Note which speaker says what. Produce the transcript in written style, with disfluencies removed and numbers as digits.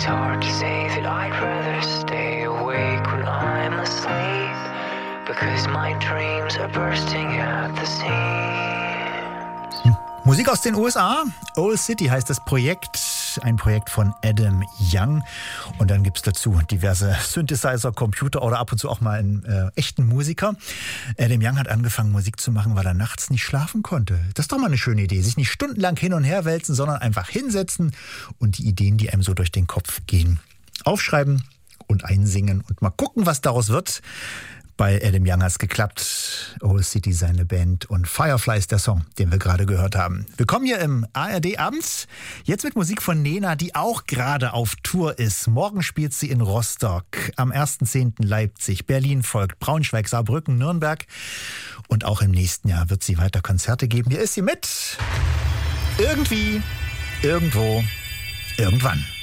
Speaker 1: hard to say that I'd rather stay awake when I'm asleep, because my dreams are bursting at the seams.
Speaker 2: Musik aus den USA. Old City heißt das Projekt. Ein Projekt von Adam Young. Und dann gibt es dazu diverse Synthesizer, Computer oder ab und zu auch mal einen echten Musiker. Adam Young hat angefangen, Musik zu machen, weil er nachts nicht schlafen konnte. Das ist doch mal eine schöne Idee. Sich nicht stundenlang hin und her wälzen, sondern einfach hinsetzen und die Ideen, die einem so durch den Kopf gehen, aufschreiben und einsingen und mal gucken, was daraus wird. Bei Adam Young hat es geklappt. Old City, seine Band, und Firefly ist der Song, den wir gerade gehört haben. Willkommen hier im ARD abends. Jetzt mit Musik von Nena, die auch gerade auf Tour ist. Morgen spielt sie in Rostock, am 1.10. Leipzig, Berlin folgt, Braunschweig, Saarbrücken, Nürnberg. Und auch im nächsten Jahr wird sie weiter Konzerte geben. Hier ist sie mit. Irgendwie, irgendwo, irgendwann.